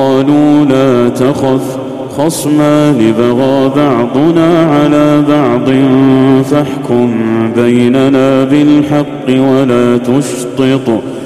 قالوا لا تخف خصمان بغى بعضنا على بعض فاحكم بيننا بالحق ولا تشطط